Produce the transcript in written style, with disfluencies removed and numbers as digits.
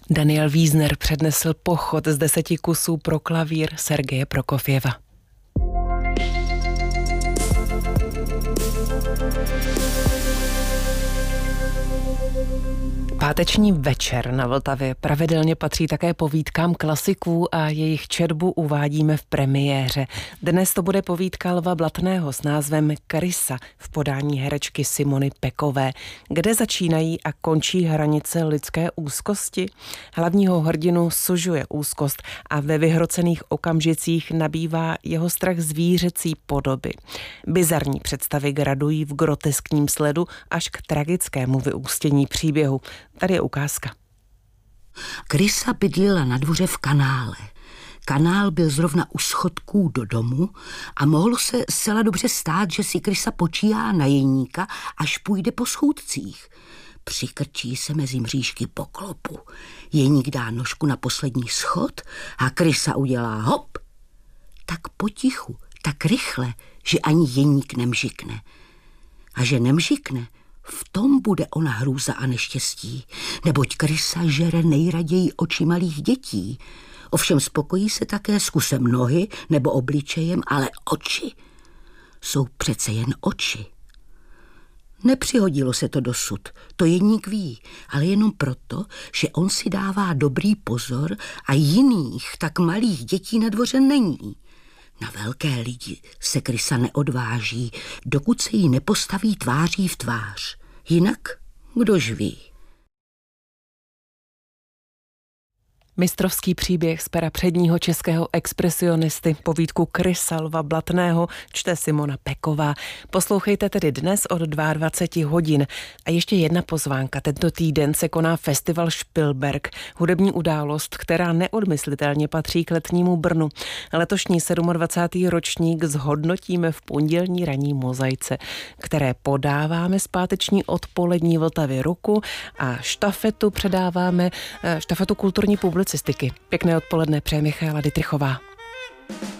Daniel Wiesner přednesl pochod z 10 kusů pro klavír Sergeje Prokofjeva. Páteční večer na Vltavě pravidelně patří také povídkám klasiků a jejich četbu uvádíme v premiéře. Dnes to bude povídka Lva Blatného s názvem Krysa v podání herečky Simony Pekové. Kde začínají a končí hranice lidské úzkosti? Hlavního hrdinu sužuje úzkost a ve vyhrocených okamžicích nabývá jeho strach zvířecí podoby. Bizarní představy gradují v groteskním sledu až k tragickému vyústění příběhu. Tady je ukázka. Krysa bydlila na dvoře v kanále. Kanál byl zrovna u schodků do domu a mohlo se zcela dobře stát, že si Krysa počíhá na jeníka, až půjde po schůdcích. Přikrčí se mezi mřížky po klopu. Jeník dá nožku na poslední schod a Krysa udělá hop. Tak potichu, tak rychle, že ani jeník nemžikne. A že nemžikne, v tom bude ona hrůza a neštěstí, neboť Krysa žere nejraději oči malých dětí. Ovšem spokojí se také s kusem nohy nebo obličejem, ale oči jsou přece jen oči. Nepřihodilo se to dosud, to jeník ví, ale jenom proto, že on si dává dobrý pozor a jiných tak malých dětí na dvoře není. Na velké lidi se Krysa neodváží, dokud se jí nepostaví tváří v tvář. Jinak kdož ví. Mistrovský příběh z pera předního českého expresionisty, povídku Krysa Lva Blatného, čte Simona Peková. Poslouchejte tedy dnes od 22 hodin. A ještě jedna pozvánka. Tento týden se koná festival Špilberk, hudební událost, která neodmyslitelně patří k letnímu Brnu. Letošní 27. ročník zhodnotíme v pondělní ranní mozaice, které podáváme z páteční odpolední Vltavy ruku a štafetu předáváme, štafetu kulturní publicistiky. Pěkné odpoledne přeje Michaela Dittrichová.